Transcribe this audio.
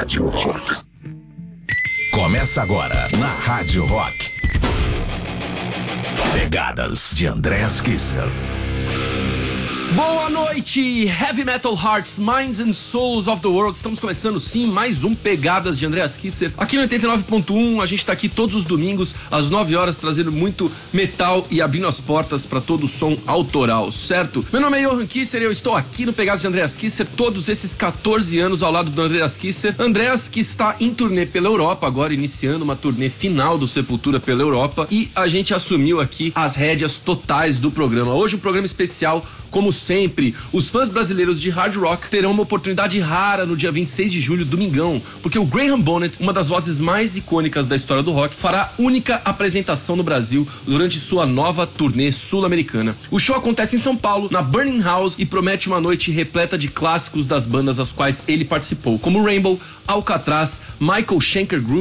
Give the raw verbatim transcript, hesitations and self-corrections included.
Rádio Rock. Começa agora na Rádio Rock. Pegadas de Andreas Kisser. Boa noite, Heavy Metal Hearts, Minds and Souls of the World. Estamos começando sim mais um Pegadas de Andreas Kisser. Aqui no oitenta e nove ponto um, a gente tá aqui todos os domingos às nove horas trazendo muito metal e abrindo as portas para todo o som autoral, certo? Meu nome é Johan Kisser e eu estou aqui no Pegadas de Andreas Kisser todos esses catorze anos ao lado do Andreas Kisser. Andreas que está em turnê pela Europa, agora iniciando uma turnê final do Sepultura pela Europa, e a gente assumiu aqui as rédeas totais do programa. Hoje um programa especial. Como sempre, os fãs brasileiros de hard rock terão uma oportunidade rara no dia vinte e seis de julho, domingão, porque o Graham Bonnet, uma das vozes mais icônicas da história do rock, fará única apresentação no Brasil durante sua nova turnê sul-americana. O show acontece em São Paulo, na Burning House, e promete uma noite repleta de clássicos das bandas às quais ele participou, como Rainbow, Alcatraz, Michael Schenker Group